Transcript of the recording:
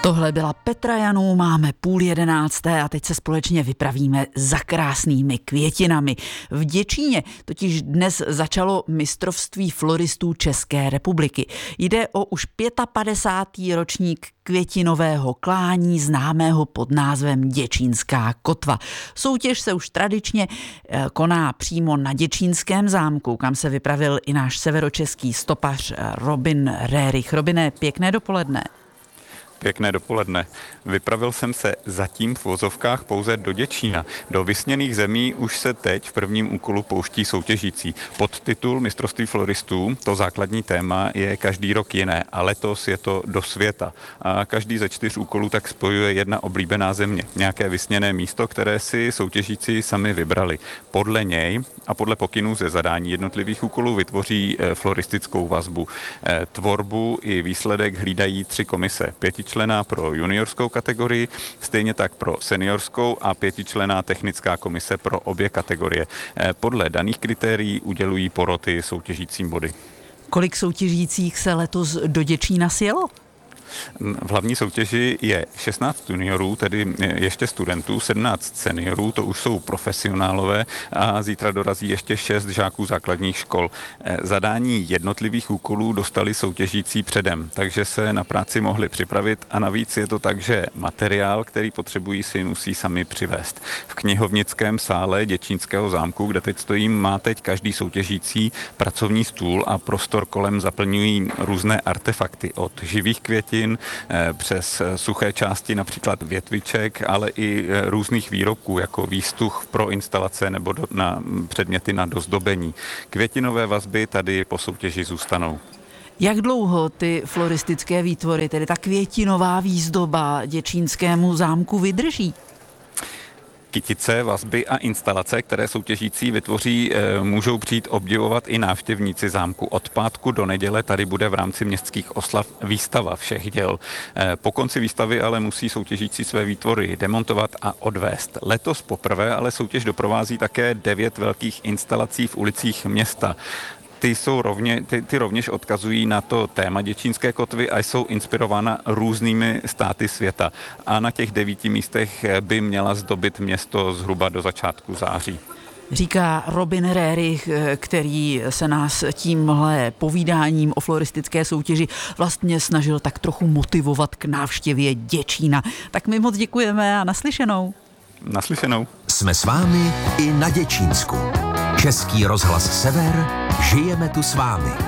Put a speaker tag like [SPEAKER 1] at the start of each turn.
[SPEAKER 1] Tohle byla Petra Janů, máme 10:30 a teď se společně vypravíme za krásnými květinami. V Děčíně totiž dnes začalo mistrovství floristů České republiky. Jde o už 55. ročník květinového klání, známého pod názvem Děčínská kotva. Soutěž se už tradičně koná přímo na Děčínském zámku, kam se vypravil i náš severočeský stopař Robin Rerich. Robine, pěkné dopoledne.
[SPEAKER 2] Pěkné dopoledne. Vypravil jsem se zatím v vozovkách pouze do Děčína. Do vysněných zemí už se teď v prvním úkolu pouští soutěžící. Podtitul mistrovství floristů, to základní téma, je každý rok jiné a letos je to do světa. A každý ze 4 úkolů tak spojuje jedna oblíbená země. Nějaké vysněné místo, které si soutěžící sami vybrali. Podle něj a podle pokynů ze zadání jednotlivých úkolů vytvoří floristickou vazbu. Tvorbu i výsledek hlídají 3 komise. 5členná pro juniorskou kategorii, stejně tak pro seniorskou a 5členná technická komise pro obě kategorie. Podle daných kritérií udělují poroty soutěžícím body.
[SPEAKER 1] Kolik soutěžících se letos do Děčína sjelo?
[SPEAKER 2] V hlavní soutěži je 16 juniorů, tedy ještě studentů, 17 seniorů, to už jsou profesionálové a zítra dorazí ještě 6 žáků základních škol. Zadání jednotlivých úkolů dostali soutěžící předem, takže se na práci mohli připravit a navíc je to tak, že materiál, který potřebují, si musí sami přivést. V knihovnickém sále Děčínského zámku, kde teď stojím, má teď každý soutěžící pracovní stůl a prostor kolem zaplňují různé artefakty od živých květin přes suché části, například větviček, ale i různých výrobků, jako výstuh pro instalace nebo na předměty na dozdobení. Květinové vazby tady po soutěži zůstanou.
[SPEAKER 1] Jak dlouho ty floristické výtvory, tedy ta květinová výzdoba Děčínskému zámku vydrží?
[SPEAKER 2] Kytice, vazby a instalace, které soutěžící vytvoří, můžou přijít obdivovat i návštěvníci zámku. Od pátku do neděle tady bude v rámci městských oslav výstava všech děl. Po konci výstavy ale musí soutěžící své výtvory demontovat a odvést. Letos poprvé ale soutěž doprovází také 9 velkých instalací v ulicích města. Ty rovněž odkazují na to téma Děčínské kotvy a jsou inspirována různými státy světa. A na těch 9 místech by měla zdobit město zhruba do začátku září.
[SPEAKER 1] Říká Robin Rerich, který se nás tímhle povídáním o floristické soutěži vlastně snažil tak trochu motivovat k návštěvě Děčína. Tak my moc děkujeme a naslyšenou.
[SPEAKER 2] Naslyšenou.
[SPEAKER 3] Jsme s vámi i na Děčínsku. Český rozhlas Sever, žijeme tu s vámi.